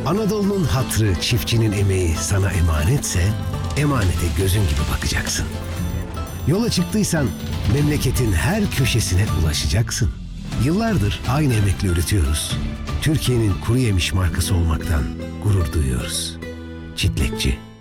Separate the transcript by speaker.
Speaker 1: Anadolu'nun hatırı, çiftçinin emeği sana emanetse, emanete gözün gibi bakacaksın. Yola çıktıysan memleketin her köşesine ulaşacaksın. Yıllardır aynı emekle üretiyoruz. Türkiye'nin kuru yemiş markası olmaktan gurur duyuyoruz. Çitlekçi.